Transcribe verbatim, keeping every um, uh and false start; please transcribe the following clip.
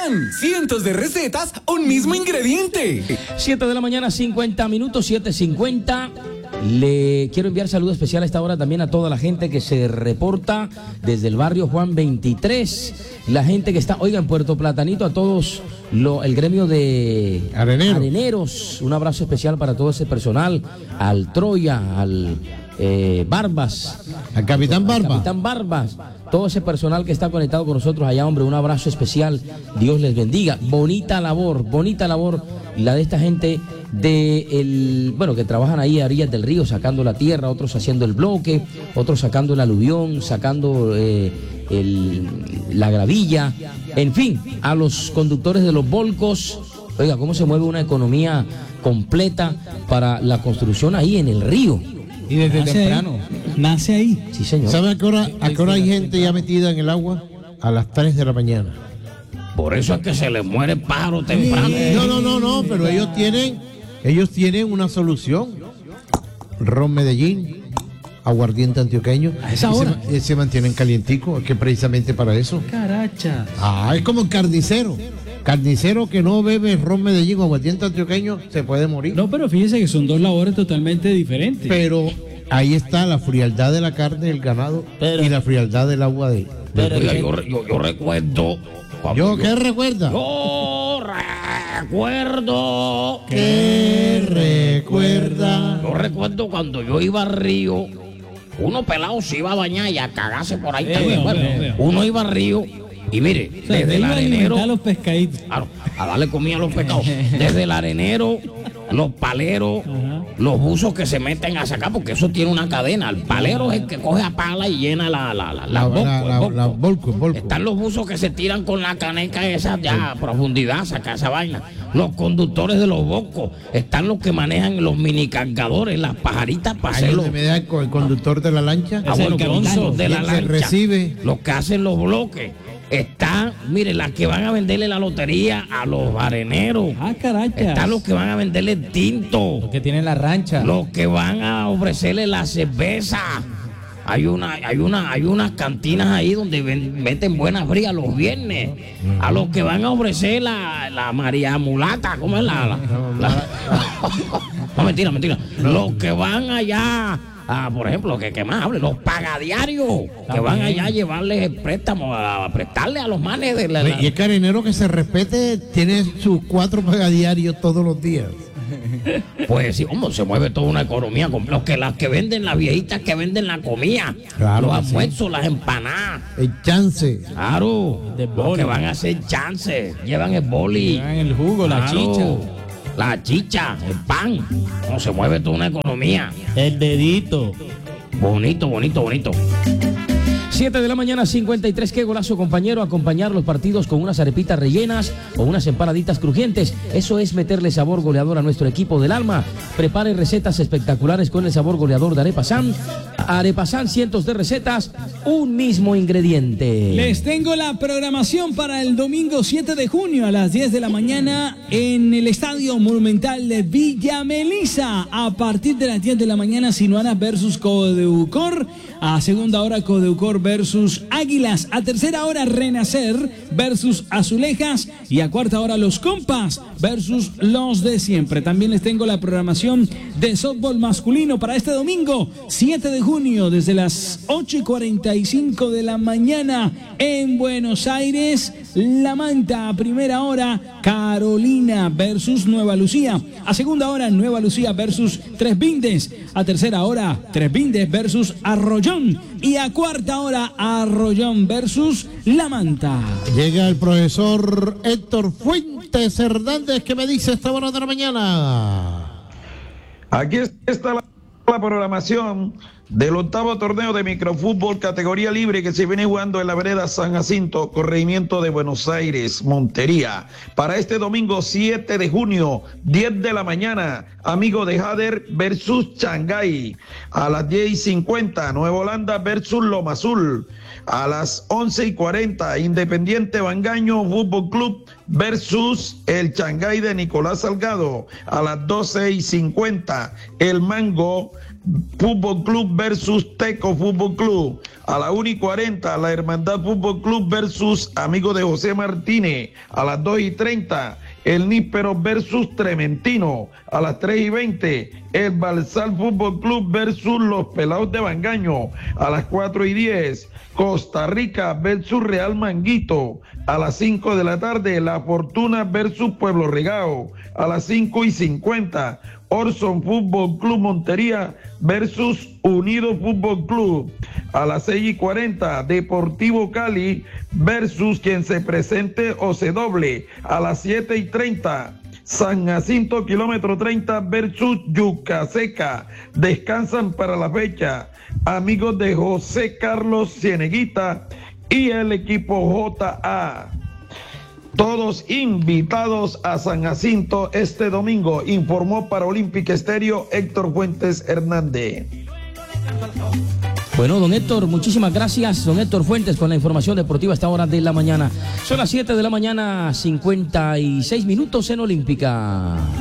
Arepasan. Cientos de recetas, un mismo ingrediente. siete de la mañana, cincuenta minutos, siete cincuenta. Le quiero enviar saludo especial a esta hora también a toda la gente que se reporta desde el barrio Juan veintitrés. La gente que está, oiga, en Puerto Platanito, a todos lo, el gremio de Arenero. areneros. Un abrazo especial para todo ese personal, al Troya, al eh, Barbas. Al Capitán Barba. Al Capitán Barbas. Todo ese personal que está conectado con nosotros allá, hombre, un abrazo especial. Dios les bendiga. Bonita labor, bonita labor la de esta gente de el, bueno, que trabajan ahí a orillas del río sacando la tierra, otros haciendo el bloque, otros sacando el aluvión, sacando eh, el, la gravilla, en fin, a los conductores de los volcos. Oiga, cómo se mueve una economía completa para la construcción ahí en el río. Y desde nace temprano. Ahí. Nace ahí. Sí, señor. ¿Sabe a qué hora, a qué hora hay gente ya metida en el agua? A las tres de la mañana. Por eso es que se les muere pájaro temprano. No, no, no, no, pero ellos tienen, ellos tienen una solución. Ron Medellín, aguardiente antioqueño. A esa hora. Se, se mantienen calienticos, es que precisamente para eso. Caracha. Ah, es como el carnicero. Carnicero que no bebe ron Medellín o aguardiente antioqueño se puede morir. No, pero fíjese que son dos labores totalmente diferentes. Pero ahí está la frialdad de la carne del ganado pero, y la frialdad del agua de... Pero de yo, yo, yo recuerdo... ¿Yo qué recuerda? Yo recuerdo... ¿Qué recuerda? Yo recuerdo cuando yo iba al río, uno pelado se iba a bañar y a cagarse por ahí. Eh, bueno, eh, uno iba al río y mire, o sea, desde el arenero... A los pescaditos. Claro, a darle comida a los pescados. Desde el arenero, los paleros, ajá, los buzos que se meten a sacar, porque eso tiene una cadena. El palero es el que coge a pala y llena la, la, la, la, la, volco, la, la, volco. la volco, volco. Están los buzos que se tiran con la caneca esa ya a profundidad, sacar esa vaina. Los conductores de los bocos. Están los que manejan los mini cargadores, las pajaritas para hacerlo. Me da el conductor de la lancha. Ah, bueno, los de la lancha. Recibe. Los que hacen los bloques. Están, mire, las que van a venderle la lotería a los areneros. Ah, carachas. Están los que van a venderle tinto. Los que tienen la rancha. Los que van a ofrecerle la cerveza. Hay una, hay una, hay unas cantinas ahí donde ven, meten buenas frías los viernes. Mm. A los que van a ofrecer la, la María Mulata, ¿cómo es la? la, la, la no, mentira, mentira. No. Los que van allá. Ah, por ejemplo, que, que más hable, los pagadiarios, que van allá a llevarles el préstamo, a prestarle a los manes de la, la... Y el carenero que se respete tiene sus cuatro pagadiarios todos los días. Pues sí, hombre, se mueve toda una economía con los que las que venden, las viejitas que venden la comida, claro, los almuerzos, sí, las empanadas. El chance. Claro, los que van a hacer chance, llevan el boli. Llevan el jugo, claro, la chicha. La chicha, el pan, no, se mueve toda una economía. El dedito. Bonito, bonito, bonito. siete de la mañana, cincuenta y tres. Qué golazo, compañero, acompañar los partidos con unas arepitas rellenas o unas empanaditas crujientes. Eso es meterle sabor goleador a nuestro equipo del alma. Prepare recetas espectaculares con el sabor goleador de Arepasan. Arepasan, cientos de recetas, un mismo ingrediente. Les tengo la programación para el domingo siete de junio a las diez de la mañana en el Estadio Monumental de Villa Melisa. A partir de las diez de la mañana, Sinuana versus Codeucor. A segunda hora, Codeucor versus Águilas. A tercera hora, Renacer versus Azulejas. Y a cuarta hora, Los Compas versus los de siempre. También les tengo la programación de softball masculino para este domingo siete de junio desde las ocho y cuarenta y cinco de la mañana en Buenos Aires. La Manta a primera hora, Carolina versus Nueva Lucía. A segunda hora, Nueva Lucía versus Tres Vindes. A tercera hora, Tres Vindes versus Arroyón. Y a cuarta hora, Arroyón versus La Manta. Llega el profesor Héctor Fuentes Hernández, que me dice esta hora de la mañana. Aquí está la, la programación del octavo torneo de microfútbol categoría libre que se viene jugando en la vereda San Jacinto, corregimiento de Buenos Aires, Montería. Para este domingo siete de junio, diez de la mañana, Amigo de Jader versus Changay. A las diez y cincuenta, Nueva Holanda versus Loma Azul. A las once y cuarenta, Independiente Bangaño Fútbol Club versus el Changay de Nicolás Salgado. A las doce y cincuenta, El Mango Fútbol Club versus Teco Fútbol Club. A la una y cuarenta, la Hermandad Fútbol Club versus Amigo de José Martínez. A las dos y treinta, el Níspero versus Trementino. A las tres y veinte, el Balsal Fútbol Club versus los Pelados de Bangaño. A las cuatro y diez, Costa Rica versus Real Manguito. A las cinco de la tarde, La Fortuna versus Pueblo Regao. A las cinco y cincuenta, Orson Fútbol Club Montería versus Unido Fútbol Club. A las seis y cuarenta, Deportivo Cali versus quien se presente o se doble. A las siete y treinta, San Jacinto kilómetro treinta versus Yucaseca. Descansan para la fecha amigos de José Carlos Cieneguita y el equipo J A. Todos invitados a San Jacinto este domingo, informó para Olímpica Estéreo Héctor Fuentes Hernández. Bueno, don Héctor, muchísimas gracias, don Héctor Fuentes, con la información deportiva a esta hora de la mañana. Son las siete de la mañana, cincuenta y seis minutos en Olímpica.